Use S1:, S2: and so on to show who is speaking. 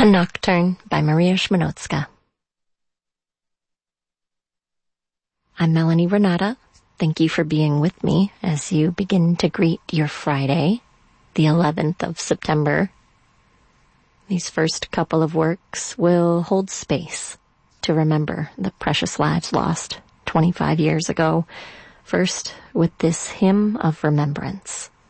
S1: A Nocturne by Maria Szmanowska. I'm Melanie Renata. Thank you for being with me as you begin to greet your Friday, the 11th of September. These first couple of works will hold space to remember the precious lives lost 25 years ago. First, with this hymn of remembrance